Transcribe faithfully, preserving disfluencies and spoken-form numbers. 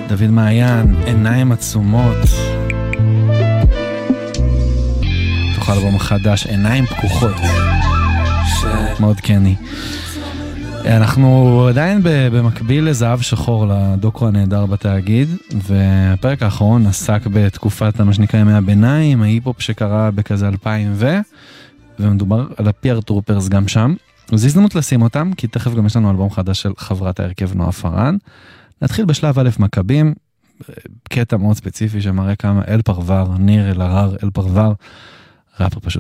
דוד מעיין, עיניים עצומות. תוך אלבום חדש, עיניים פקוחות. מאוד קני. אנחנו עדיין במקביל לזהב שחור, לדוקו הנהדר בתאגיד, והפרק האחרון עסק בתקופת מה שנקרא ימי הביניים, ההיפ-הופ שקרה בכזה אלפיים ו... ומדובר על הפייר טרופרס גם שם. זו הזדמנות לשים אותם, כי תכף גם יש לנו אלבום חדש של חברת ההרכב נועה פרן. נתחיל בשלב א' מכבים, קטע מאוד ספציפי שמראה כמה אל פרוור, ניר אלהרר, אל פרוור, ראפר פשוט